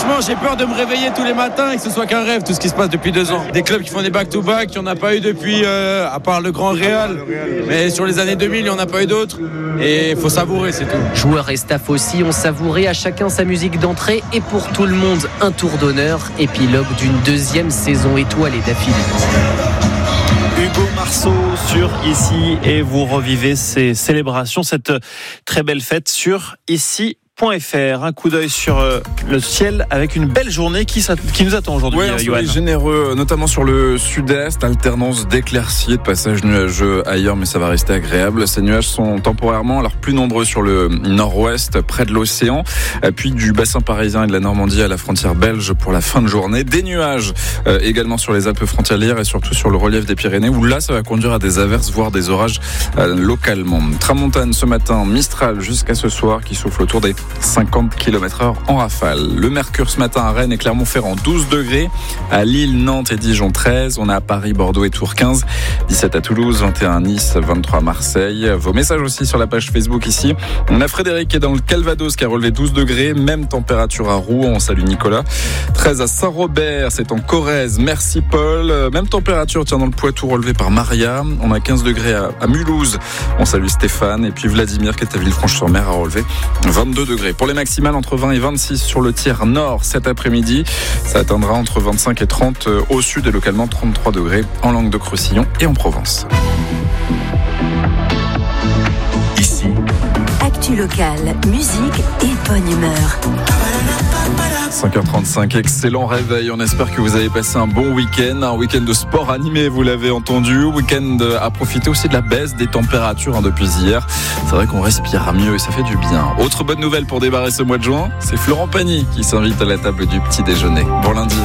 franchement, j'ai peur de me réveiller tous les matins et que ce soit qu'un rêve, tout ce qui se passe depuis 2 ans. Des clubs qui font des back-to-back, il n'y en a pas eu depuis, à part le Grand Real. Mais sur les années 2000, il n'y en a pas eu d'autres. Et il faut savourer, c'est tout. Joueurs et staff aussi ont savouré, à chacun sa musique d'entrée, et pour tout le monde, un tour d'honneur, épilogue d'une 2e saison étoilée d'affilée. Hugo Marceau sur Ici, et vous revivez ces célébrations, cette très belle fête sur Ici.fr. Un coup d'œil sur le ciel avec une belle journée qui nous attend aujourd'hui. Oui, un soleil généreux, notamment sur le sud-est, alternance d'éclaircies et de passages nuageux ailleurs, mais ça va rester agréable. Ces nuages sont temporairement alors plus nombreux sur le nord-ouest, près de l'océan, puis du bassin parisien et de la Normandie à la frontière belge pour la fin de journée. Des nuages également sur les Alpes frontalières et surtout sur le relief des Pyrénées, où là ça va conduire à des averses, voire des orages localement. Tramontane ce matin, Mistral jusqu'à ce soir qui souffle autour des 50 km/h en rafale. Le mercure ce matin à Rennes et Clermont-Ferrand 12 degrés, à Lille, Nantes et Dijon 13, on a à Paris, Bordeaux et Tours 15, 17 à Toulouse, 21 à Nice, 23 à Marseille. Vos messages aussi sur la page Facebook ici. On a Frédéric qui est dans le Calvados qui a relevé 12 degrés, même température à Rouen, on salue Nicolas. 13 à Saint-Robert, c'est en Corrèze, merci Paul. Même température tiens dans le Poitou relevé par Maria. On a 15 degrés à Mulhouse, on salue Stéphane. Et puis Vladimir qui est à Villefranche-sur-Mer a relevé 22 degrés. Pour les maximales, entre 20 et 26 sur le tiers nord cet après-midi. Ça atteindra entre 25 et 30 au sud et localement 33 degrés en Languedoc-Roussillon et en Provence. Ici, actu locale, musique et bonne humeur. 5h35, excellent réveil. On espère que vous avez passé un bon week-end. Un week-end de sport animé, vous l'avez entendu. Week-end à profiter aussi de la baisse des températures depuis hier. C'est vrai qu'on respire mieux et ça fait du bien. Autre bonne nouvelle pour démarrer ce mois de juin, c'est Florent Pagny qui s'invite à la table du petit déjeuner. Bon lundi.